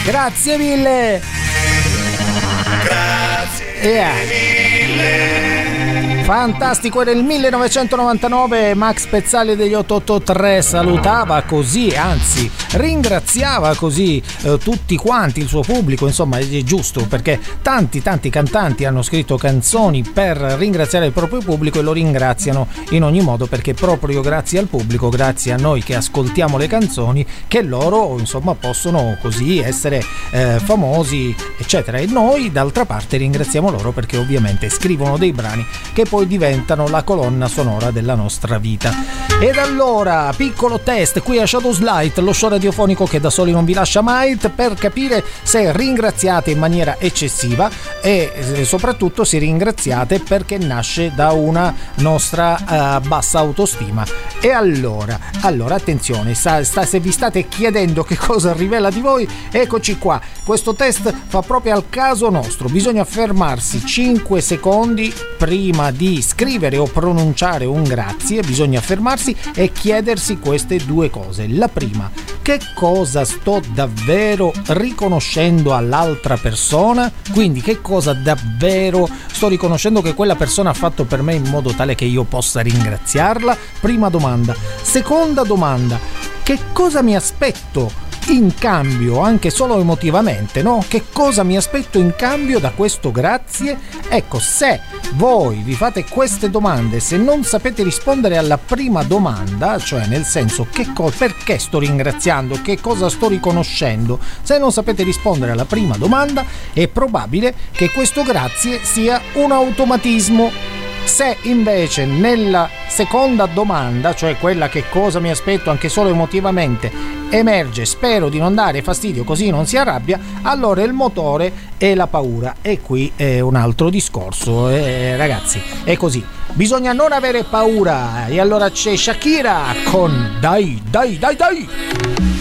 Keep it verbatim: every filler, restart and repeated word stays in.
Grazie mille. Grazie yeah. mille. Fantastico, era il millenovecentonovantanove. Max Pezzali degli otto otto tre salutava così, anzi ringraziava così eh, tutti quanti, il suo pubblico. Insomma, è giusto, perché tanti tanti cantanti hanno scritto canzoni per ringraziare il proprio pubblico e lo ringraziano in ogni modo, perché proprio grazie al pubblico, grazie a noi che ascoltiamo le canzoni, che loro insomma possono così essere eh, famosi, eccetera. E noi d'altra parte ringraziamo loro perché ovviamente scrivono dei brani che poi diventano la colonna sonora della nostra vita. Ed allora, piccolo test qui a Shadows Light, lo show radiofonico che da soli non vi lascia mai, per capire se ringraziate in maniera eccessiva e soprattutto se ringraziate perché nasce da una nostra uh, bassa autostima. E allora, allora attenzione, sta, sta, se vi state chiedendo che cosa rivela di voi, eccoci qua. Questo test fa proprio al caso nostro. Bisogna fermarsi cinque secondi prima di scrivere o pronunciare un grazie, bisogna fermarsi e chiedersi queste due cose. La prima, che cosa sto davvero riconoscendo all'altra persona? Quindi che cosa davvero sto riconoscendo che quella persona ha fatto per me in modo tale che io possa ringraziarla? Prima domanda. Seconda domanda, che cosa mi aspetto in cambio, anche solo emotivamente, no? Che cosa mi aspetto in cambio da questo grazie? Ecco, se voi vi fate queste domande, se non sapete rispondere alla prima domanda, cioè nel senso che co- perché sto ringraziando, che cosa sto riconoscendo, se non sapete rispondere alla prima domanda, è probabile che questo grazie sia un automatismo. Se invece nella seconda domanda, cioè quella che cosa mi aspetto anche solo emotivamente, emerge spero di non dare fastidio così non si arrabbia, allora il motore è la paura, e qui è un altro discorso. Eh, ragazzi, è così, bisogna non avere paura. E allora c'è Shakira con Dai Dai Dai Dai.